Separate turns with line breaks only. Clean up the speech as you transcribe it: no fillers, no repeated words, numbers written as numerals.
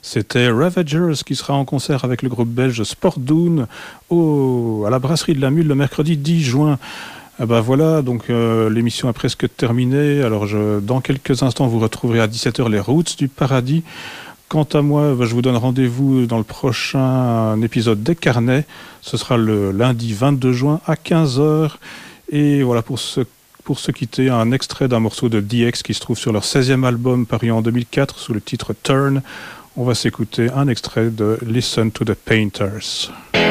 C'était Ravagers qui sera en concert avec le groupe belge Sportdoen à la Brasserie de la Mule le mercredi 10 juin. Ah bah voilà, donc l'émission est presque terminée. Alors dans quelques instants, vous retrouverez à 17h les Roots du Paradis. Quant à moi, je vous donne rendez-vous dans le prochain épisode des Carnets. Ce sera le lundi 22 juin à 15h. Et voilà, pour se quitter, un extrait d'un morceau de DX qui se trouve sur leur 16e album paru en 2004 sous le titre Turn. On va s'écouter un extrait de Listen to the Painters.